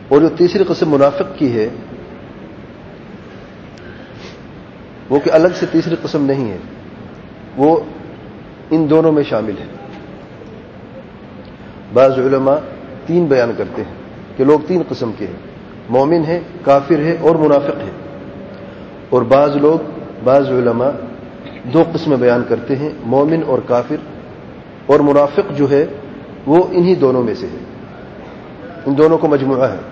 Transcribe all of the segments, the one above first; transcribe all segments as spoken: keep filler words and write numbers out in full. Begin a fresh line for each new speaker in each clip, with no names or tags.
اور جو تیسری قسم منافق کی ہے وہ کہ الگ سے تیسری قسم نہیں ہے، وہ ان دونوں میں شامل ہے۔ بعض علماء تین بیان کرتے ہیں کہ لوگ تین قسم کے ہیں، مومن ہے، کافر ہے اور منافق ہے، اور بعض لوگ بعض علماء دو قسمیں بیان کرتے ہیں، مومن اور کافر، اور منافق جو ہے وہ انہی دونوں میں سے ہے، ان دونوں کو مجموعہ ہے۔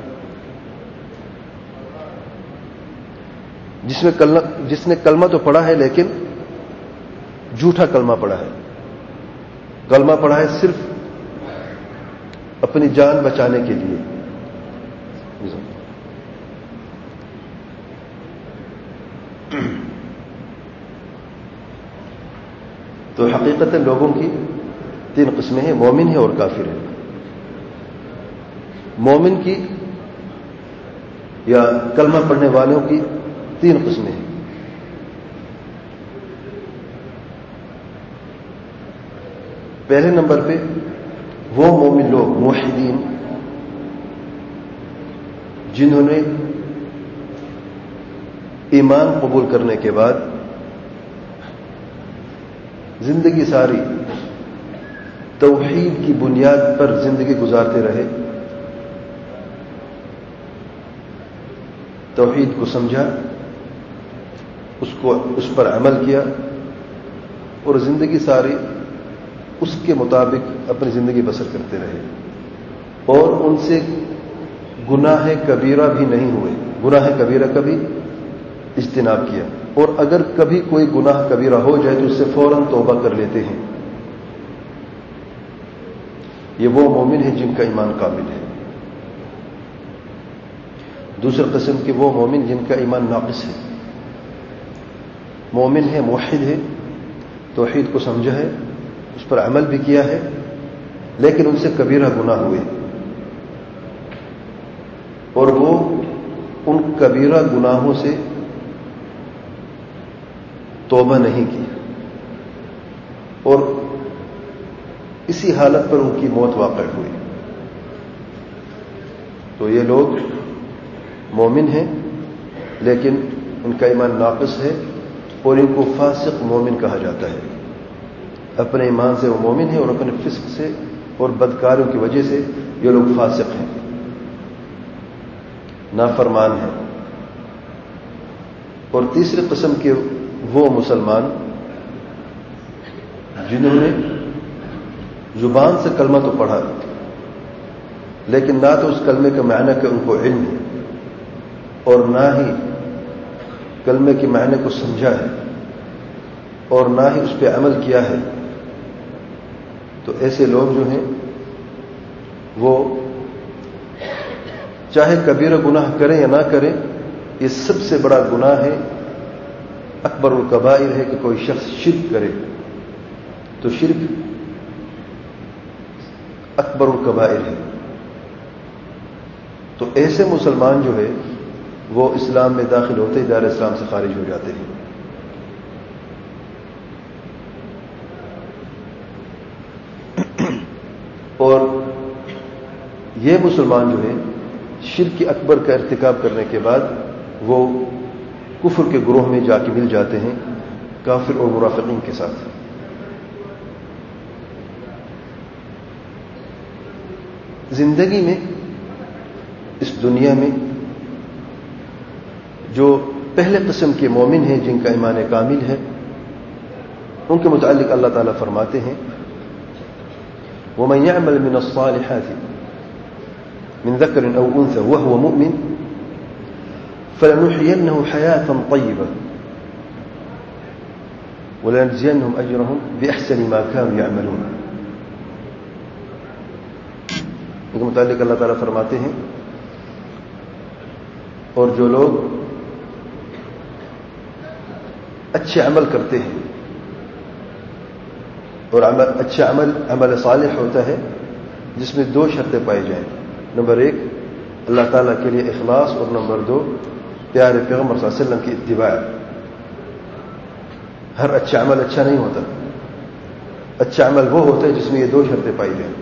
جس میں کلمہ جس نے کلمہ تو پڑھا ہے لیکن جھوٹا کلمہ پڑھا ہے، کلمہ پڑھا ہے صرف اپنی جان بچانے کے لیے، تو حقیقت لوگوں کی تین قسمیں ہیں، مومن ہے اور کافر ہے۔ مومن کی یا کلمہ پڑھنے والوں کی تین قسمیں ہیں۔ پہلے نمبر پہ وہ مومن لوگ موحدین جنہوں نے ایمان قبول کرنے کے بعد زندگی ساری توحید کی بنیاد پر زندگی گزارتے رہے، توحید کو سمجھا، اس کو اس پر عمل کیا اور زندگی ساری اس کے مطابق اپنی زندگی بسر کرتے رہے، اور ان سے گناہ کبیرہ بھی نہیں ہوئے، گناہ کبیرہ کا بھی اجتناب کیا، اور اگر کبھی کوئی گناہ کبیرہ ہو جائے تو اس سے فوراً توبہ کر لیتے ہیں۔ یہ وہ مومن ہیں جن کا ایمان کامل ہے۔ دوسری قسم کے وہ مومن جن کا ایمان ناقص ہے، مومن ہے، موحد ہے، توحید کو سمجھا ہے، اس پر عمل بھی کیا ہے، لیکن ان سے کبیرہ گناہ ہوئے اور وہ ان کبیرہ گناہوں سے توبہ نہیں کی، اور اسی حالت پر ان کی موت واقع ہوئی، تو یہ لوگ مومن ہیں لیکن ان کا ایمان ناقص ہے، اور ان کو فاسق مومن کہا جاتا ہے۔ اپنے ایمان سے وہ مومن ہیں اور اپنے فسق سے اور بدکاریوں کی وجہ سے یہ لوگ فاسق ہیں، نافرمان ہیں۔ اور تیسری قسم کے وہ مسلمان جنہوں نے زبان سے کلمہ تو پڑھا لیکن نہ تو اس کلمے کا معنی کا ان کو علم ہے اور نہ ہی کلمے کے معنی کو سمجھا ہے اور نہ ہی اس پہ عمل کیا ہے، تو ایسے لوگ جو ہیں وہ چاہے کبیرہ گناہ کریں یا نہ کریں، یہ سب سے بڑا گناہ ہے، اکبر الکبائر ہے کہ کوئی شخص شرک کرے، تو شرک اکبر الکبائر ہے۔ تو ایسے مسلمان جو ہے وہ اسلام میں داخل ہوتے ہی دار اسلام سے خارج ہو جاتے ہیں۔ اور یہ مسلمان جو ہے شرک اکبر کا ارتکاب کرنے کے بعد وہ کفر کے گروہ میں جا کے مل جاتے ہیں، کافر اور منافقین کے ساتھ۔ زندگی میں اس دنیا میں جو پہلے قسم کے مومن ہیں جن کا ایمان کامل ہے، ان کے متعلق اللہ تعالیٰ فرماتے ہیں وَمَنْ يَعْمَلْ مِنَ الصَّالِحَاتِ مِنْ ذَكَرٍ أَوْ أُنْثَى وَهُوَ مُؤْمِنٌ فَلَنُحْيِيَنَّهُ حَيَاةً طَيِّبَةً وَلَنَجْزِيَنَّهُمْ أَجْرَهُمْ بِأَحْسَنِ مَا كَانُوا يَعْمَلُونَ۔ ان کے متعلق اللہ تعالیٰ فرماتے ہیں اور جو لوگ اچھے عمل کرتے ہیں، اور عمل اچھا عمل عمل صالح ہوتا ہے جس میں دو شرطیں پائی جائیں، نمبر ایک اللہ تعالیٰ کے لیے اخلاص، اور نمبر دو پیارے پیغمبر صلی اللہ علیہ وسلم کی اتباع۔ ہر اچھا عمل اچھا نہیں ہوتا، اچھا عمل وہ ہوتا ہے جس میں یہ دو شرطیں پائی جائیں۔